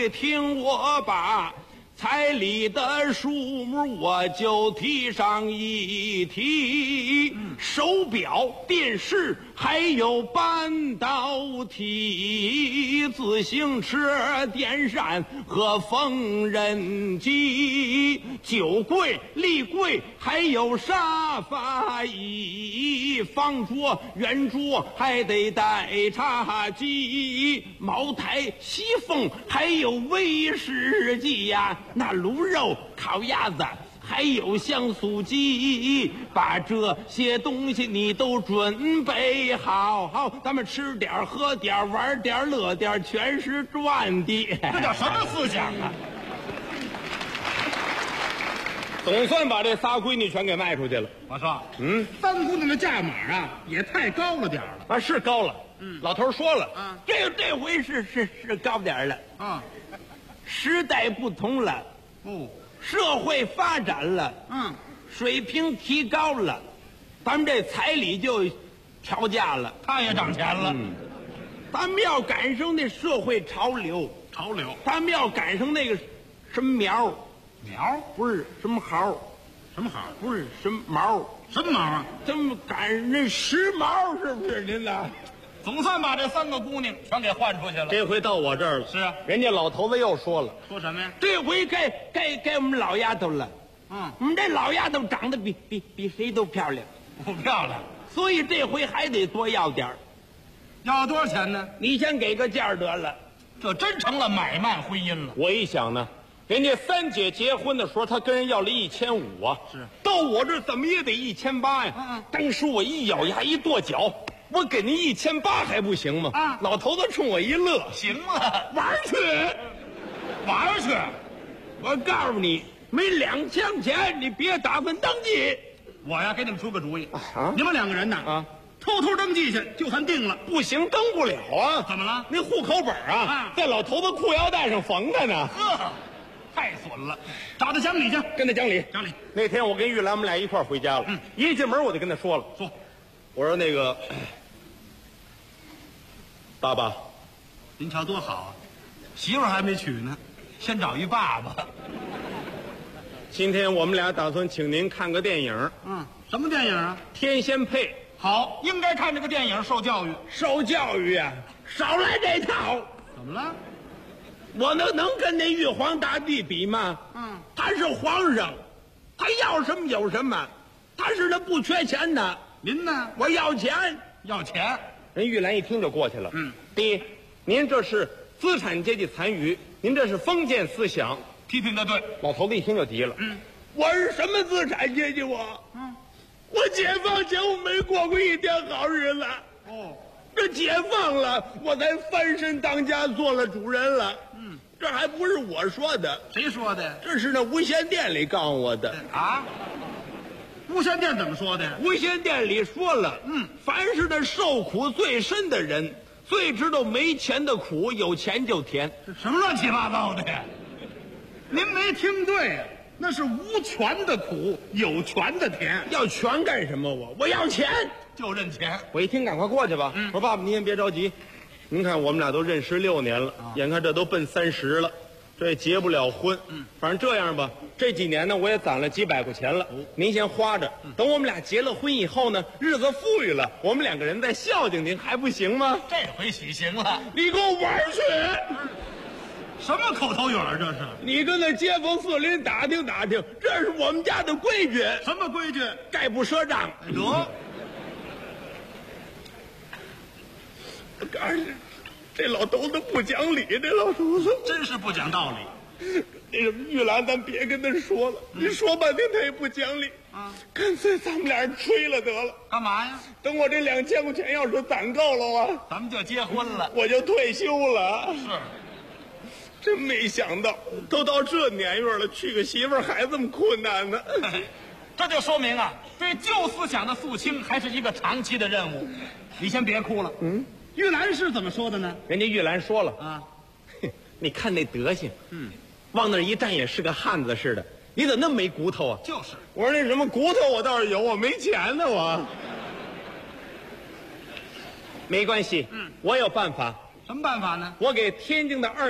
你听我把彩礼的数目我就提上一提，手表、电视还有半导体、自行车、电扇和缝纫机、酒柜、立柜还有沙发椅、方桌、圆桌还得带茶几、茅台、西风还有威士忌呀，那卤肉、烤鸭子还有香酥鸡，把这些东西你都准备好，咱们吃点喝点玩点乐点，全是赚的。 这叫什么思想啊？ 总算把这仨闺女全给卖出去了。 我说，三姑娘的价码啊，也太高了点儿了。 啊，是高了。老头说了，这回是高点了。时代不同了，社会发展了，水平提高了，咱们这彩礼就调价了， 他也涨钱了。 咱们要赶上那社会潮流，咱们要赶上那个什么苗不是什么毫， 什么好？ 不是什么毛， 什么毛啊？ 咱们赶上那时髦，是不是您呢？ 总算把这三个姑娘全给换出去了。 这回到我这儿了。 是啊， 人家老头子又说了， 说什么呀？ 这回该我们老丫头了。我们这老丫头长得比谁都漂亮， 不漂亮， 所以这回还得多要点儿。 要多少钱呢？ 你先给个价得了。 这真成了买卖婚姻了。 我一想呢，人家三姐结婚的时候，她跟人要了1500啊， 是到我这怎么也得1800呀。当时我一咬牙一跺脚，我给您1800还不行吗？老头子冲我一乐， 行了， 玩去， 玩去！ 我告诉你，没2000钱你别打算登记。 我呀，给你们出个主意你们两个人呢偷偷登记去，就算定了。 不行，登不了啊！ 怎么了？ 那户口本在老头子裤腰带上缝着呢。 太损了！找他讲理去， 跟他讲理。 讲理。 那天我跟玉兰我们俩一块儿回家了，一进门我就跟他说了，我说那个爸爸， 您瞧多好啊，媳妇儿还没娶呢，先找一爸爸。 今天我们俩打算请您看个电影。 什么电影啊？ 天仙配。 好，应该看这个电影受教育。 受教育啊，少来这套。 怎么了？ 我能跟那玉皇大帝比吗？他是皇上，他要什么有什么，他是那不缺钱的。 您呢？ 我要钱。 要钱。 人玉兰一听就过去了。第一，您这是资产阶级残余，您这是封建思想。 批评的对。 老头子一听就急了。我是什么资产阶级？我解放前我没过过一天好日子。这解放了，我才翻身当家做了主人了。这还不是我说的。 谁说的？ 这是那无线电里告诉我的。 无线电怎么说的？ 无线电里说了，凡是那受苦最深的人，最知道没钱的苦，有钱就甜。 这什么乱七八糟的呀？您没听对呀，那是无权的苦，有权的甜。 要权干什么？我要钱， 就认钱。 我一听，赶快过去吧。我说爸爸，您先别着急，您看我们俩都认识6年了，眼看这都奔30了，这也结不了婚。反正这样吧，这几年呢，我也攒了几百块钱了，您先花着。等我们俩结了婚以后呢，日子富裕了，我们2个人再孝敬您，还不行吗？ 这回喜行了。 你给我玩去！ 什么口头语儿这是？你跟那街坊四邻打听打听，这是我们家的规矩。 什么规矩？ 概不赊账。 得， 这老头子不讲理，这老头子真是不讲道理。 那什么，玉兰，咱别跟他说了，你说半天他也不讲理。干脆咱们俩人吹了得了。 干嘛呀？ 等我这2000块钱要是攒够了啊， 咱们就结婚了， 我就退休了。 是。 真没想到，都到这年月了，娶个媳妇儿还这么困难呢。 这就说明啊，对旧思想的肃清还是一个长期的任务。你先别哭了。玉兰是怎么说的呢？ 人家玉兰说了你看那德行，往那儿一站也是个汉子似的，你怎么那么没骨头啊？ 就是。 我说那什么骨头我倒是有，我没钱呢我。没关系，我有办法。 什么办法呢？ 我给天津的